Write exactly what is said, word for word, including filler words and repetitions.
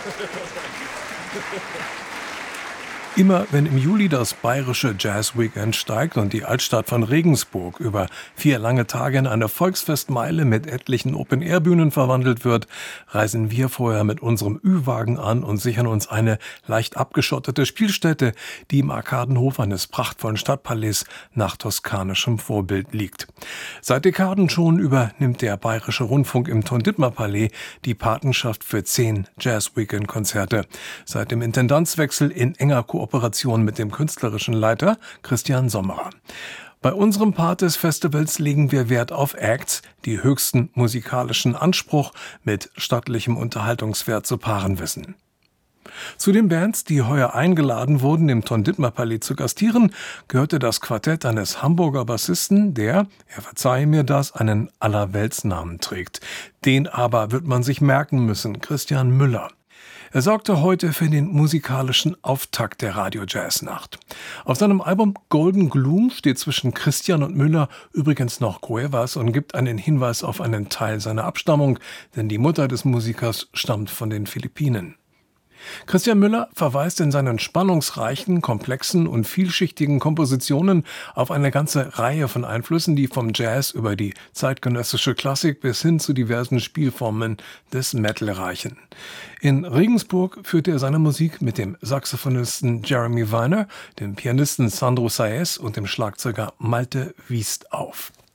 Immer wenn im Juli das bayerische Jazz-Weekend steigt und die Altstadt von Regensburg über vier lange Tage in eine Volksfestmeile mit etlichen Open-Air-Bühnen verwandelt wird, reisen wir vorher mit unserem Ü-Wagen an und sichern uns eine leicht abgeschottete Spielstätte, die im Arkadenhof eines prachtvollen Stadtpalais nach toskanischem Vorbild liegt. Seit Dekaden schon übernimmt der Bayerische Rundfunk im Ton-Dittmar-Palais die Patenschaft für zehn Jazz-Weekend-Konzerte. Seit dem Intendanzwechsel in enger Kooperation Kooperation mit dem künstlerischen Leiter Christian Sommerer. Bei unserem Part des Festivals legen wir Wert auf Acts, die höchsten musikalischen Anspruch mit stattlichem Unterhaltungswert zu paaren wissen. Zu den Bands, die heuer eingeladen wurden, im Ton-Dittmar-Palais zu gastieren, gehörte das Quartett eines Hamburger Bassisten, der, er verzeihe mir das, einen Allerweltsnamen trägt. Den aber wird man sich merken müssen, Christian Müller. Er sorgte heute für den musikalischen Auftakt der Radio-Jazz-Nacht. Auf seinem Album Golden Gloom steht zwischen Christian und Müller übrigens noch Cuevas und gibt einen Hinweis auf einen Teil seiner Abstammung, denn die Mutter des Musikers stammt von den Philippinen. Christian Müller verweist in seinen spannungsreichen, komplexen und vielschichtigen Kompositionen auf eine ganze Reihe von Einflüssen, die vom Jazz über die zeitgenössische Klassik bis hin zu diversen Spielformen des Metal reichen. In Regensburg führte er seine Musik mit dem Saxophonisten Jeremy Weiner, dem Pianisten Sandro Saez und dem Schlagzeuger Malte Wiest auf.